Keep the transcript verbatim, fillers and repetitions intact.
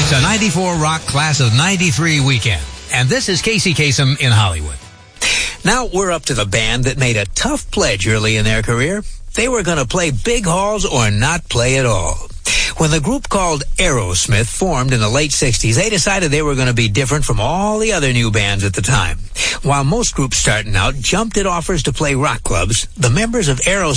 It's a ninety-four Rock Class of ninety-three weekend. And this is Casey Kasem in Hollywood. Now we're up to the band that made a tough pledge early in their career. They were going to play big halls or not play at all. When the group called Aerosmith formed in the late sixties, they decided they were going to be different from all the other new bands at the time. While most groups starting out jumped at offers to play rock clubs, the members of Aerosmith